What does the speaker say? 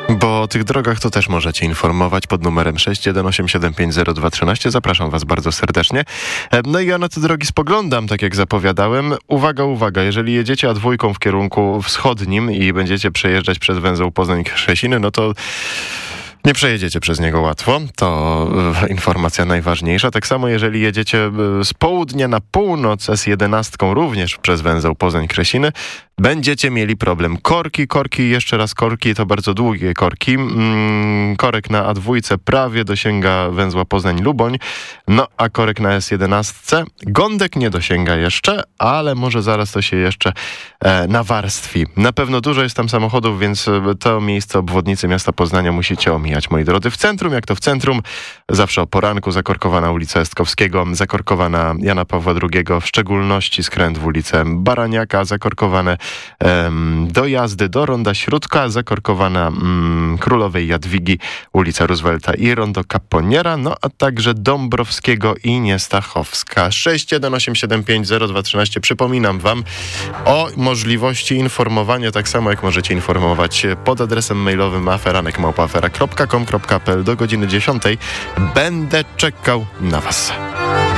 Bo o tych drogach to też możecie informować pod numerem 618750213. Zapraszam was bardzo serdecznie. No i ja na te drogi spoglądam, tak jak zapowiadałem. Uwaga, uwaga, jeżeli jedziecie A2 w kierunku wschodnim i będziecie przejeżdżać przez węzeł Poznań-Krzesiny, no to nie przejedziecie przez niego łatwo, to informacja najważniejsza. Tak samo jeżeli jedziecie z południa na północ S11 również przez węzeł Poznań-Krzesiny, będziecie mieli problem. Korki, jeszcze raz korki, to bardzo długie korki. Korek na A2 prawie dosięga węzła Poznań-Luboń, no a korek na S11 Gądek nie dosięga jeszcze, ale może zaraz to się jeszcze nawarstwi. Na pewno dużo jest tam samochodów, więc to miejsce obwodnicy miasta Poznania musicie omijać, moi drodzy. W centrum, jak to w centrum, zawsze o poranku zakorkowana ulica Estkowskiego, zakorkowana Jana Pawła II, w szczególności skręt w ulicę Baraniaka, zakorkowane dojazdy do Ronda Śródka, zakorkowana Królowej Jadwigi, ulica Roosevelta i Rondo Caponiera, no a także Dąbrowskiego i Niestachowska. 618750213. Przypominam wam o możliwości informowania, tak samo jak możecie informować pod adresem mailowym aferanek@afera.com.pl do godziny 10. Będę czekał na was.